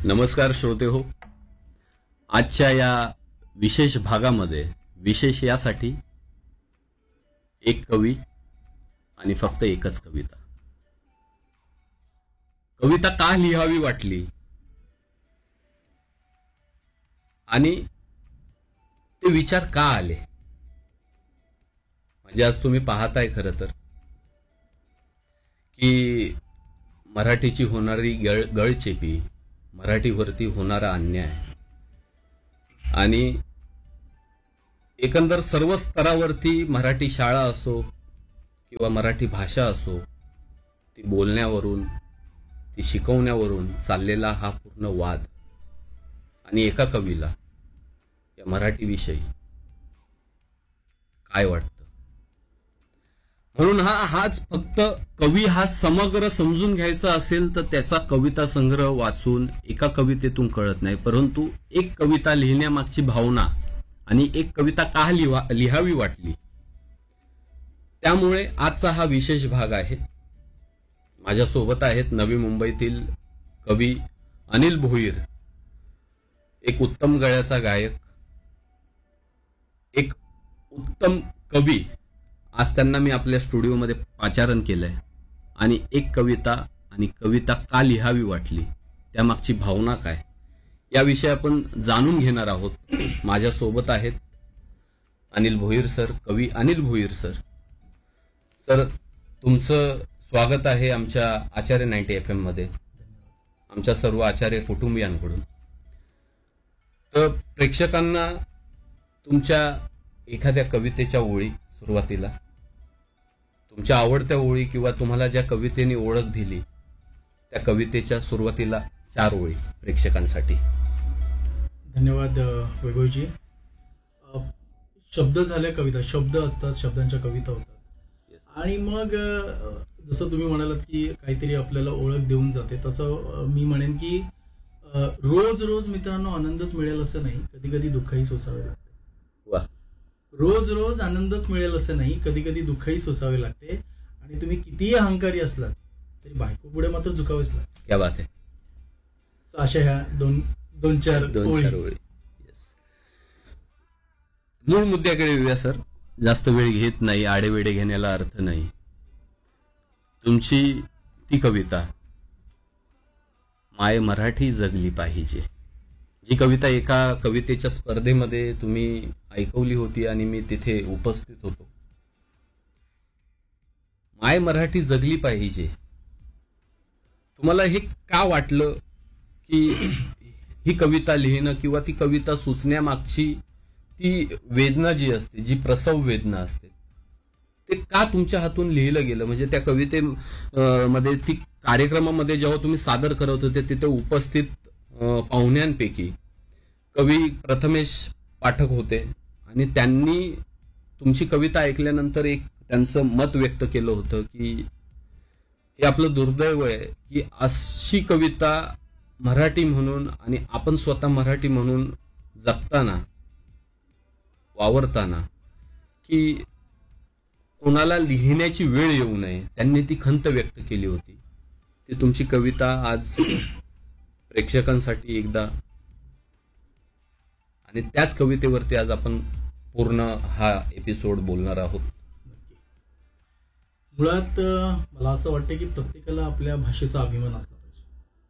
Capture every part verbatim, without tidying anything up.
नमस्कार श्रोते हो. आजच्या या विशेष भागामध्ये विशेष यासाठी एक कवी आणि फक्त एकच कविता. कविता का लिहावी वाटली आणि ते विचार का आले, म्हणजे आज तुम्ही पाहताय खरं तर की मराठीची होणारी गळ गळचेपी, मराठीवरती होणारा अन्याय आणि एकंदर सर्व स्तरावरती मराठी शाळा असो किंवा मराठी भाषा असो, ती बोलण्यावरून ती शिकवण्यावरून चाललेला हा पूर्ण वाद आणि एका कवीला या मराठीविषयी काय वाटतं. म्हणून हा हाच फक्त कवी हा समग्र समजून घ्यायचा असेल तर त्याचा कविता संग्रह वाचून एका कवितेतून कळत नाही, परंतु एक कविता लिहिण्यामागची भावना आणि एक कविता का लिहा लिहावी वाटली, त्यामुळे आजचा हा विशेष भाग आहे. माझ्यासोबत आहेत नवी मुंबईतील कवी अनिल भोईर, एक उत्तम गळ्याचा गायक, एक उत्तम कवी. आज त्यांना मी आपल्या स्टुडिओमध्ये पाचारण केलंय आणि एक कविता आणि कविता का लिहावी वाटली त्यामागची भावना काय याविषयी आपण जाणून घेणार आहोत. माझ्यासोबत आहेत अनिल भोईर सर, कवी अनिल भोईर सर. सर, तुमचं स्वागत आहे आमच्या आचार्य नाईन्टी एफ एम मध्ये, आमच्या सर्व आचार्य कुटुंबियांकडून. तर प्रेक्षकांना तुमच्या एखाद्या कवितेच्या ओळी, सुरुवातीला तुमच्या आवडत्या ओळी किंवा तुम्हाला ज्या कवितेने ओळख दिली त्या कवितेच्या सुरुवातीला चार ओळी प्रेक्षकांसाठी. धन्यवाद वैभवजी. शब्द झाल्या कविता, शब्द असतात, शब्दांच्या कविता होतात आणि मग जसं तुम्ही म्हणालात की काहीतरी आपल्याला ओळख देऊन जाते, तसं मी म्हणेन की रोज रोज मित्रांनो आनंदच मिळेल असं नाही, कधी कधी दुःखही सोसावे लागते. वा. रोज रोज आनंदच मिळेल असं नाही, कधी कधी दुःखही सोसावे लागते. आणि तुम्ही कितीही अहंकारी असलात तरी बायको पुढे मात्र झुकावेच लागते. क्या बात आहे. अशा ह्या दोन दोन चार दोन चार ओळी. मूळ मुद्द्याकडे येऊया सर, जास्त वेळ घेत नाही, आडेवेडे घेण्याला अर्थ नाही. तुमची ती कविता माय मराठी जगली पाहिजे, जी कविता एका कवितेच्या स्पर्धेमध्ये तुम्ही ऐकवली होती आणि मी तिथे उपस्थित होतो. माय मराठी जगली पाहिजे, तुम्हाला हे का वाटलं की ही कविता लिहिणं किंवा ती कविता सुचण्यामागची ती वेदना जी असते, जी प्रसव वेदना असते, ते का तुमच्या हातून लिहिलं गेलं? म्हणजे त्या कवितेमध्ये, ती कार्यक्रमामध्ये जेव्हा तुम्ही सादर करत होते तिथे उपस्थित पाहुण्यांपैकी कवी प्रथमेश पाठक होते आणि त्यांनी तुमची कविता ऐकल्यानंतर एक त्यांचं मत व्यक्त केलं होतं की हे आपलं दुर्दैव आहे की अशी कविता मराठी म्हणून आणि आपण स्वतः मराठी म्हणून जगताना, वावरताना, की कोणाला लिहिण्याची वेळ येऊ नये, त्यांनी ती खंत व्यक्त केली होती. ती तुमची कविता आज प्रेक्षकांसाठी एकदा, आणि त्याच कवितेवरती आज आपण पूर्ण हा एपिसोड बोलणार आहोत. मुळात मला असं वाटतं की प्रत्येकाला आपल्या भाषेचा अभिमान असला पाहिजे.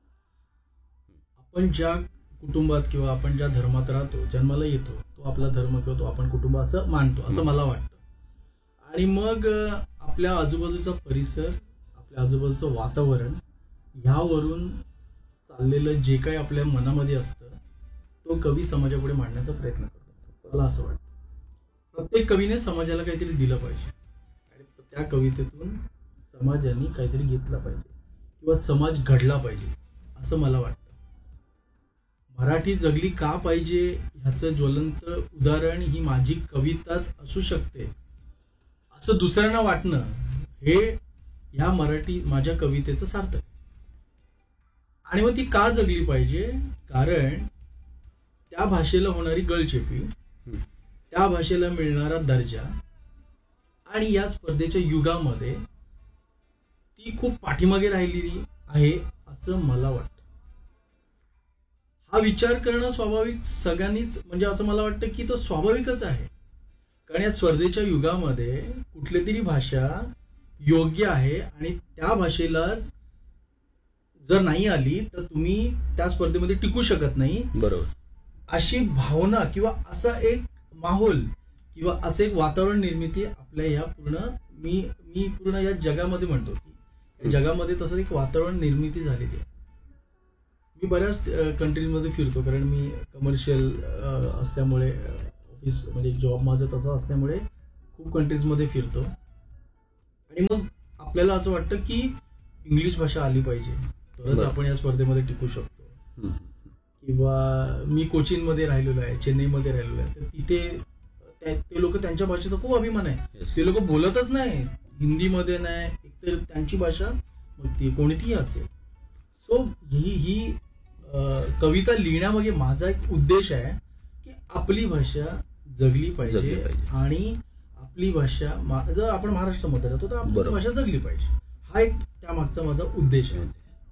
आपण ज्या कुटुंबात किंवा आपण ज्या धर्मात राहतो, जन्माला येतो, तो आपला धर्म किंवा तो आपण कुटुंब असं मानतो, असं मला वाटतं. आणि मग आपल्या आजूबाजूचा परिसर, आपल्या आजूबाजूचं वातावरण, ह्यावरून चाललेलं जे काही आपल्या मनामध्ये असतं तो कवी समाजापुढे मांडण्याचा प्रयत्न करतो. मला असं वाटतं प्रत्येक कवीने समाजाला काहीतरी दिलं पाहिजे आणि त्या कवितेतून समाजाने काहीतरी घेतलं पाहिजे किंवा समाज घडला पाहिजे असं मला वाटतं. मराठी जगली का पाहिजे ह्याचं ज्वलंत उदाहरण ही माझी कविताच असू शकते असं दुसऱ्यांना वाटणं, हे ह्या मराठी माझ्या कवितेचं सार्थक. आणि मग ती का जगली पाहिजे? कारण त्या भाषेला होणारी गळचेपी, त्या भाषेला मिळणारा दर्जा आणि या स्पर्धेच्या युगामध्ये ती खूप पाठीमागे राहिलेली आहे असं मला वाटतं. हा विचार करणं स्वाभाविक सगळ्यांनीच, म्हणजे असं मला वाटतं की तो स्वाभाविकच आहे. कारण या स्पर्धेच्या युगामध्ये कुठली तरी भाषा योग्य आहे आणि त्या भाषेलाच जर नाही आली तर तुम्ही त्या स्पर्धेमध्ये टिकू शकत नाही. बरोबर. अशी भावना किंवा असा एक माहोल किंवा असं एक वातावरण निर्मिती आपल्या या पूर्ण मी मी पूर्ण या जगामध्ये म्हणतो की या जगामध्ये तसं एक वातावरण निर्मिती झालेली आहे. मी बऱ्याच कंट्रीजमध्ये फिरतो, कारण मी कमर्शियल असल्यामुळे ऑफिस म्हणजे जॉब माझं तसं असल्यामुळे खूप कंट्रीजमध्ये फिरतो. आणि मग आपल्याला असं वाटतं की इंग्लिश भाषा आली पाहिजे तरच बरं. आपण या स्पर्धेमध्ये टिकू शकतो. हम्म. किंवा मी कोचीनमध्ये राहिलेलो आहे, चेन्नईमध्ये राहिलेलो आहे, तर तिथे त्या- ते लोक त्यांच्या भाषेचा खूप अभिमान आहे. Yes. ते लोक बोलतच नाही हिंदीमध्ये, नाही एकतर त्यांची भाषा मग ती कोणतीही असेल. सो ही ही अं, कविता लिहिण्यामागे माझा एक उद्देश आहे की आपली भाषा जगली पाहिजे जगली पाहिजे. आणि आपली भाषा मा- जर आपण महाराष्ट्रामध्ये राहतो तर आपली बरोबर. भाषा जगली पाहिजे. हा एक त्यामागचा माझा उद्देश आहे.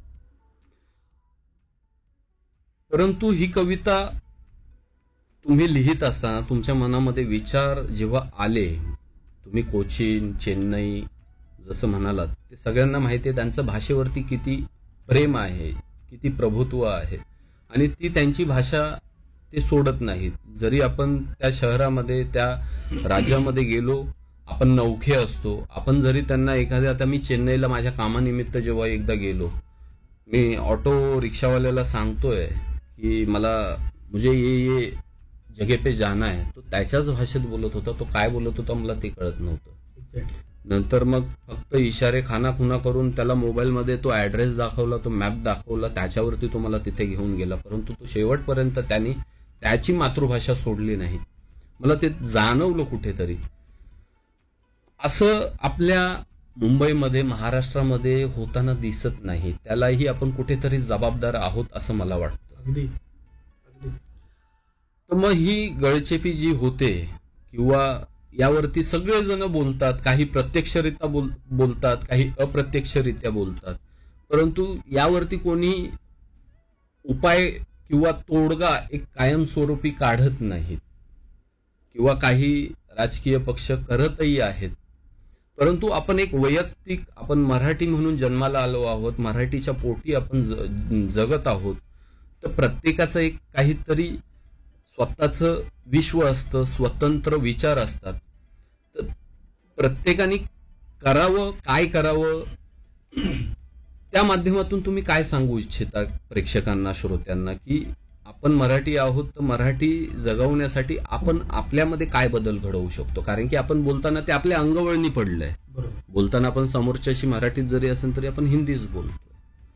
परंतु ही कविता तुम्ही लिहित असताना तुमच्या मनामध्ये विचार जेव्हा आले, तुम्ही कोचीन, चेन्नई जसं म्हणालात, ते सगळ्यांना माहिती आहे त्यांचं भाषेवरती किती प्रेम आहे, किती प्रभुत्व आहे आणि ती त्यांची भाषा ते सोडत नाहीत. जरी आपण त्या शहरामध्ये त्या राज्यामध्ये गेलो, आपण नवखे असतो, आपण जरी त्यांना एखाद्या, आता मी चेन्नईला माझ्या कामानिमित्त जेव्हा एकदा गेलो, मी ऑटो रिक्षावाल्याला सांगतोय की मला मुझे ये ये जगह पे जाना है, तो त्याच्याच भाषेत बोलत होता. तो काय बोलत होता मला ते कळत नव्हतं. एक्झॅक्टली. नंतर मग फक्त इशारे खानाखुना करून त्याला मोबाईलमध्ये तो ॲड्रेस दाखवला, तो मॅप दाखवला, त्याच्यावरती तो मला तिथे घेऊन गेला. परंतु तो शेवटपर्यंत त्यांनी त्याची मातृभाषा सोडली नाही. मला ते जाणवलं कुठेतरी. असं आपल्या मुंबईमध्ये, महाराष्ट्रामध्ये होताना दिसत नाही. त्यालाही आपण कुठेतरी जबाबदार आहोत असं मला वाटतं. अगदी अगदी. तर मग ही गळचेपी जी होते किंवा यावरती सगळेजण बोलतात, काही प्रत्यक्षरित्या बोल बोलतात काही अप्रत्यक्षरित्या बोलतात, परंतु यावरती कोणी उपाय किंवा तोडगा एक कायमस्वरूपी काढत नाहीत किंवा काही राजकीय पक्ष करतही आहेत. परंतु आपण एक वैयक्तिक, आपण मराठी म्हणून जन्माला आलो आहोत, मराठीच्या पोटी आपण ज- जगत आहोत, तर प्रत्येकाचं एक काहीतरी स्वतःचं विश्व असतं, स्वतंत्र विचार असतात. तर प्रत्येकाने करावं, काय करावं, त्या माध्यमातून तुम्ही काय सांगू इच्छिता प्रेक्षकांना, श्रोत्यांना, की आपण मराठी आहोत तर मराठी जगवण्यासाठी आपण आपल्यामध्ये काय बदल घडवू शकतो? कारण की आपण बोलताना ते आपल्या अंगवळणी पडलंय. बरोबर. बोलताना आपण समोरच्याशी मराठीत जरी असेल तरी आपण हिंदीच बोलतोय.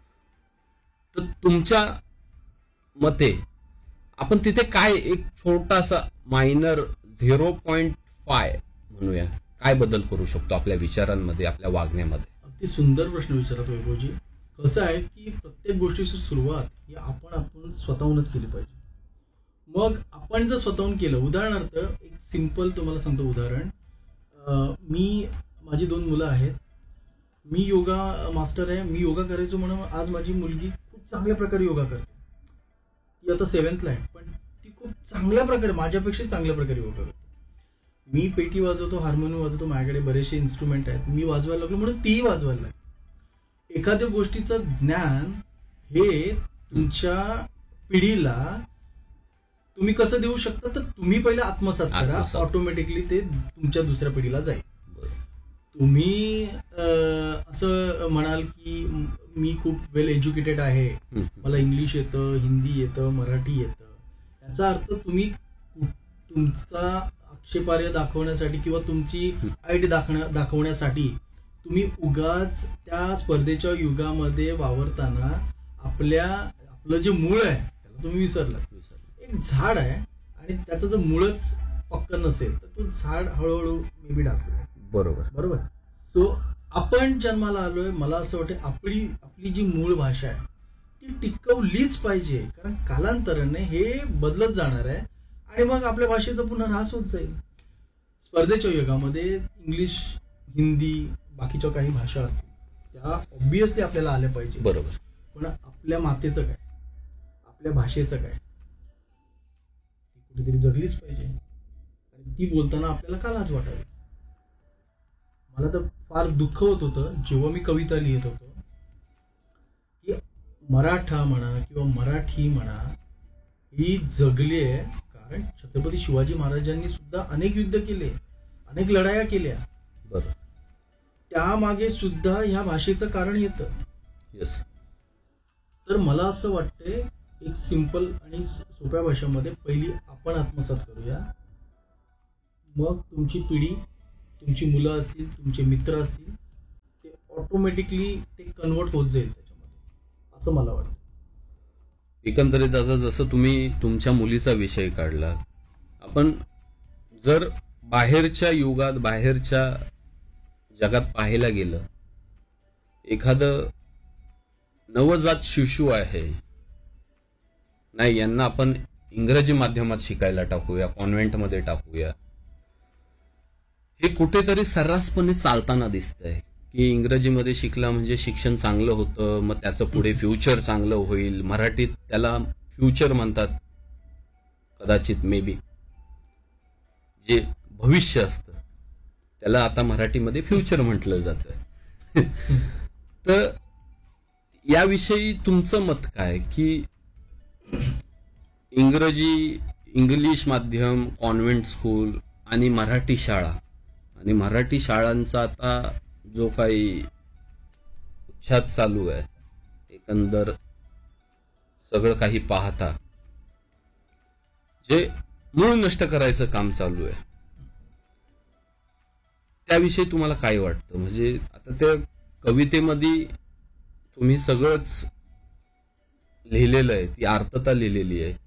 तर तुमच्या मते आपण तिथे काय एक छोटासा मायनर झिरो पॉईंट फाय म्हणूया, काय बदल करू शकतो आपल्या विचारांमध्ये, आपल्या वागण्यामध्ये? अगदी सुंदर प्रश्न विचारत वैभवजी. कसं आहे की प्रत्येक गोष्टीची सुरुवात ही आपण आपण स्वतःहूनच केली पाहिजे. मग आपण जर स्वतःहून केलं, उदाहरणार्थ एक सिंपल तुम्हाला सांगतो उदाहरण. अं, मी माझी दोन मुलं आहेत. मी योगा मास्टर आहे. मी योगा करायचो म्हणून आज माझी मुलगी खूप चांगल्या प्रकारे योगा करते. ती आता सेव्हन्थला आहे, पण ती खूप चांगल्या प्रकारे, माझ्यापेक्षा चांगल्या प्रकारे योगा करते. मी पेटी वाजवतो, हार्मोनियम वाजवतो, माझ्याकडे बरेचसे इन्स्ट्रुमेंट आहेत, मी वाजवायला लागलो म्हणून तीही वाजवायला लागली. एखाद्या गोष्टीचं ज्ञान हे तुमच्या पिढीला तुम्ही कसं देऊ शकता, तर तुम्ही पहिले आत्मसात करा, आत्मसात. ऑटोमॅटिकली ते तुमच्या दुसऱ्या पिढीला जाईल. बरं. तुम्ही अं, असं म्हणाल की म- मी खूप वेल एज्युकेटेड आहे, हम्म. मला इंग्लिश येतं, हिंदी येतं, मराठी येतं, याचा अर्थ तुम्ही कु- तुमचा आक्षेपार्ह दाखवण्यासाठी किंवा तुमची आयडी दाखवण्या दाखवण्यासाठी तुम्ही उगाच त्या स्पर्धेच्या युगामध्ये वावरताना आपल्या आपलं जे मूळ आहे त्याला तुम्ही विसरला. एक झाड आहे आणि त्याचं जर मुळच पक्क नसेल तर तो झाड हळूहळू मे बी डासेल. बरोबर. बरोबर. सो आपण जन्माला आलोय, मला असं वाटतं आपली आपली जी मूळ भाषा आहे ती टिकवलीच पाहिजे, कारण कालांतराने हे बदलत जाणार आहे आणि मग आपल्या भाषेचा पुन्हा ऱ्हास होत जाईल. स्पर्धेच्या युगामध्ये इंग्लिश, हिंदी, बाकीच्या काही भाषा असतील त्या ऑब्विसली आपल्याला आल्या पाहिजे. बरोबर. पण आपल्या मातेचं काय, आपल्या भाषेचं काय, ती कुठेतरी जगलीच पाहिजे आणि ती बोलताना आपल्याला का लाज वाटावी. मला तर फार दुःख होत होतं जेव्हा मी कविता लिहित होतो की मराठा म्हणा किंवा मराठी म्हणा ही जगली आहे, कारण छत्रपती शिवाजी महाराजांनी सुद्धा अनेक युद्ध केले, अनेक लढाया केल्या. बरं. त्यामागे सुद्धा ह्या भाषेचं कारण येतं. येस. तर मला असं वाटतंय एक सिंपल आणि सोप्या भाषेमध्ये पहिली आपण आत्मसात करूया, मग तुमची पिढी, तुमची मुलं असतील, तुमचे मित्र असतील, ते ऑटोमॅटिकली ते कन्वर्ट होत जाईल त्याच्यामध्ये, असं मला वाटतं. एकंदरीत दादा, जसं तुम्ही तुमच्या मुलीचा विषय काढला, आपण जर बाहेरच्या युगात, बाहेरच्या जगात पाहायला गेलं, एखादं नवजात शिशु आहे, नाही यांना आपण इंग्रजी माध्यमात शिकायला टाकूया, कॉन्व्हेंटमध्ये टाकूया, हे कुठेतरी सर्रासपणे चालताना दिसतंय की इंग्रजीमध्ये शिकला म्हणजे शिक्षण चांगलं होतं, मग त्याचं पुढे फ्युचर चांगलं होईल. मराठीत त्याला फ्युचर म्हणतात कदाचित, मे बी, जे भविष्य असतं त्याला आता मराठीमध्ये फ्युचर म्हटलं जातं. तर याविषयी तुमचं मत काय की इंग्रजी, इंग्लिश माध्यम, कॉन्व्हेंट स्कूल आणि मराठी शाळा, आणि मराठी शाळांचा आता जो काही उच्छाद चालू आहे, एकंदर सगळं काही पाहता जे मूळ नष्ट करायचं काम चालू आहे, त्याविषयी तुम्हाला काय वाटतं? म्हणजे आता त्या कवितेमध्ये तुम्ही सगळंच लिहिलेलं आहे, ती आर्तता लिहिलेली आहे,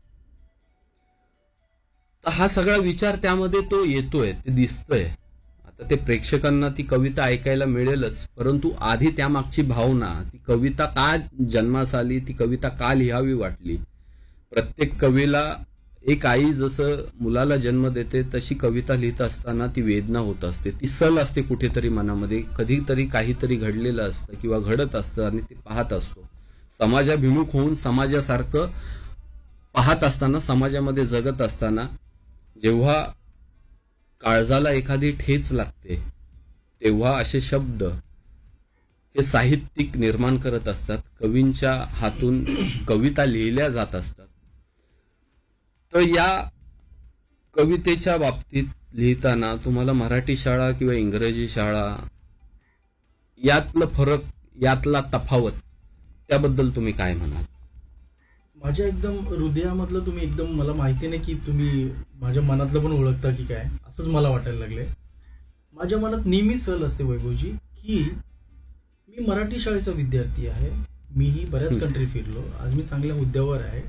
तर हा सगळा विचार त्यामध्ये तो येतोय, ते दिसतंय. आता ते प्रेक्षकांना ती कविता ऐकायला मिळेलच, परंतु आधी त्यामागची भावना, ती कविता का जन्मास आली, ती कविता का लिहावी वाटली. प्रत्येक कवीला एक आई जसं मुलाला जन्म देते तशी कविता लिहित असताना ती वेदना होत असते, ती सल असते कुठेतरी मनामध्ये, कधीतरी काहीतरी घडलेलं असतं किंवा घडत असतं आणि ते पाहत असतो. समाजाभिमुख होऊन समाजासारखं पाहत असताना, समाजामध्ये जगत असताना जेव्हा काळजाला एखादी ठेच लागते तेव्हा असे शब्द हे साहित्यिक निर्माण करत असतात, कवींच्या हातून कविता लिहिल्या जात असतात. तर या कवितेच्या बाबतीत लिहिताना तुम्हाला मराठी शाळा किंवा इंग्रजी शाळा यातलं फरक, यातला तफावत, त्याबद्दल तुम्ही काय म्हणाल? माझ्या एकदम हृदयामधलं तुम्ही एकदम, मला माहिती नाही की तुम्ही माझ्या मनातलं पण ओळखता की काय, असंच मला वाटायला लागले. माझ्या मनात नेहमी सल असते वैभवजी की मी मराठी शाळेचा विद्यार्थी आहे, मीही बऱ्याच कंट्री फिरलो, आज मी चांगल्या हुद्द्यावर आहे.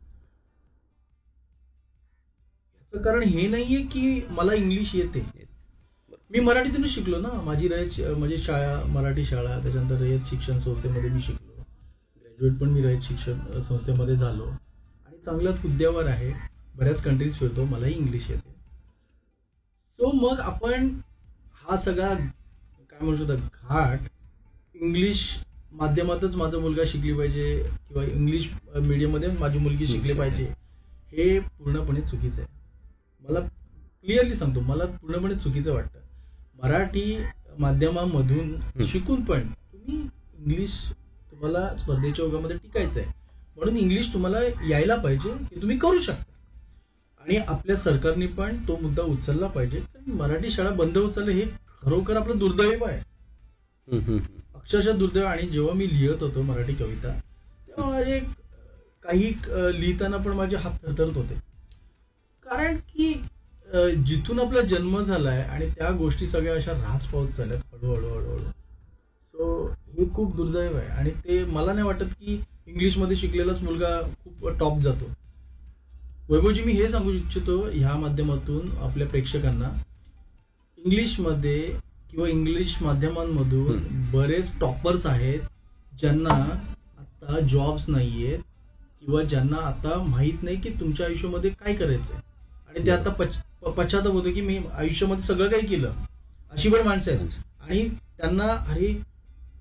याचं कारण हे नाहीये की मला इंग्लिश येते, मी मराठीतूनच शिकलो ना. माझी रयत म्हणजे शाळा, मराठी शाळा, त्याच्यानंतर रयत शिक्षण संस्थेमध्ये मी शिकलो, ग्रॅज्युएट पण मी रयत शिक्षण संस्थेमध्ये झालो आणि चांगल्याच हुद्द्यावर आहे, बऱ्याच कंट्रीज फिरतो, मलाही इंग्लिश येते. सो मग आपण हा सगळा काय म्हणू शकतो घाट, इंग्लिश माध्यमातच माझा मुलगा शिकली पाहिजे किंवा इंग्लिश मीडियममध्ये माझी मुलगी शिकली पाहिजे, हे पूर्णपणे चुकीचं आहे. मला क्लिअरली सांगतो, मला पूर्णपणे चुकीचं वाटतं. मराठी माध्यमामधून शिकून पण तुम्ही इंग्लिश, तुम्हाला स्पर्धेच्या ओघामध्ये टिकायचं आहे म्हणून इंग्लिश तुम्हाला यायला पाहिजे, हे तुम्ही करू शकता. आणि आपल्या सरकारने पण तो मुद्दा उचलला पाहिजे. मराठी शाळा बंद उचलले हे खरोखर आपलं दुर्दैव आहे, अक्षरशः दुर्दैव. आणि जेव्हा मी लिहित होतो मराठी कविता तेव्हा माझे काही लिहिताना पण माझे हात थरथरत होते, कारण की जिथून आपला जन्म झालाय आणि त्या गोष्टी सगळ्या अशा ऱ्हास पावत चालल्यात हळूहळू हळूहळू. सो हे खूप दुर्दैव आहे आणि ते मला नाही वाटत की इंग्लिशमध्ये शिकलेलाच मुलगा खूप टॉप जातो. वैभवजी, मी हे सांगू इच्छितो ह्या माध्यमातून आपल्या प्रेक्षकांना, इंग्लिशमध्ये किंवा इंग्लिश माध्यमांमधून बरेच टॉपर्स आहेत ज्यांना आता जॉब्स नाहीयेत किंवा ज्यांना आता माहित नाही की तुमच्या आयुष्यामध्ये काय करायचंय आणि ते आता पच पश्चाताप होतं की मी आयुष्यामध्ये सगळं काही केलं, अशी पण माणसं आहेत. आणि त्यांना अरे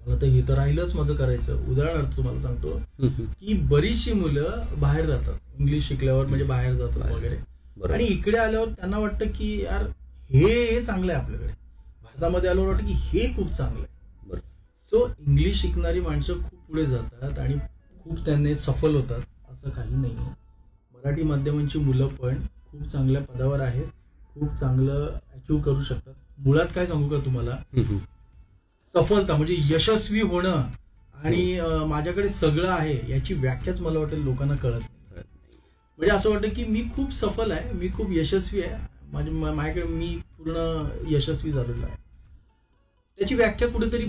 मला तर हे तर राहिलंच माझं करायचं. उदाहरणार्थ तुम्हाला सांगतो की बरीचशी मुलं बाहेर जातात, इंग्लिश शिकल्यावर म्हणजे बाहेर जातात बाहेर. वगैरे, बरोबर. आणि इकडे आल्यावर त्यांना वाटतं की यार हे हे चांगलं आहे आपल्याकडे, भारतामध्ये आल्यावर वाटतं की हे खूप चांगलं आहे. बरोबर. सो इंग्लिश शिकणारी माणसं खूप पुढे जातात आणि खूप त्यांनी सफल होतात असं काही नाही आहे. मराठी माध्यमांची मुलं पण खूप चांगल्या पदावर आहेत, खूप चांगलं अचीव्ह करू शकतात. मुळात काय सांगू का तुम्हाला, सफलता म्हणजे यशस्वी होणं आणि अं, माझ्याकडे सगळं आहे याची व्याख्याच मला वाटेल लोकांना कळत नाही. म्हणजे असं वाटतं की मी खूप सफल आहे, मी खूप यशस्वी आहे, माझ्या माझ्याकडे मी पूर्ण यशस्वी झालेलो आहे, त्याची व्याख्या कुठेतरी